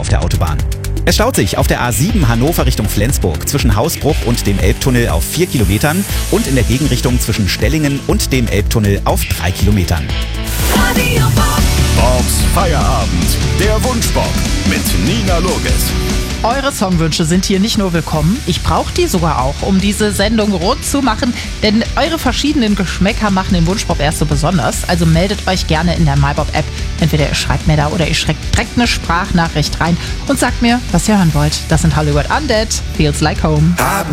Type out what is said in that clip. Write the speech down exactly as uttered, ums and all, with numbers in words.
der Autobahn. Es staut sich auf der A sieben Hannover Richtung Flensburg zwischen Hausbruch und dem Elbtunnel auf vier Kilometern und in der Gegenrichtung zwischen Stellingen und dem Elbtunnel auf drei Kilometern. Radio Bob. Bobs Feierabend, der Wunschbob mit Nina Loges. Eure Songwünsche sind hier nicht nur willkommen, ich brauche die sogar auch, um diese Sendung rund zu machen, denn eure verschiedenen Geschmäcker machen den Wunschbob erst so besonders. Also meldet euch gerne in der MyBob-App. Entweder ihr schreibt mir da oder ihr schreibt direkt eine Sprachnachricht rein und sagt mir, was ihr hören wollt. Das sind Hollywood Undead, Feels Like Home.